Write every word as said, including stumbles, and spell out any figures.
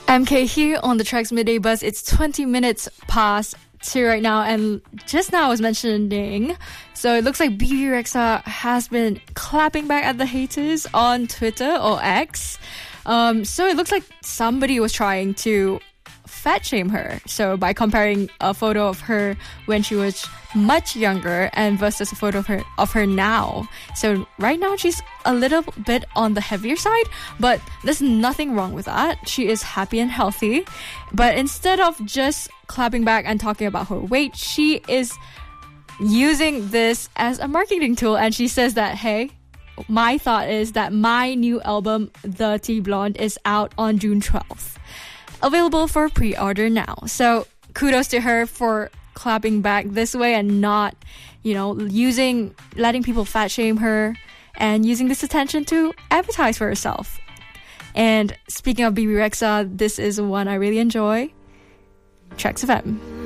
M K here on the Trax Midday Buzz. It's twenty minutes past two right now, and just now I was mentioning, so it looks like B B Rexa has been clapping back at the haters on Twitter or X. Um, so it looks like somebody was trying to fat shame her. So by comparing a photo of her when she was much younger and versus a photo of her of her now. So right now she's a little bit on the heavier side, but there's nothing wrong with that. She is happy and healthy. But instead of just clapping back and talking about her weight, she is using this as a marketing tool, and she says that, hey, my thought is that my new album, The T Blonde, is out on June twelfth. Available for pre-order now. So kudos to her for clapping back this way and not, you know, using, letting people fat shame her and using this attention to advertise for herself. And speaking of B B Rexa, this is one I really enjoy. Trax F M.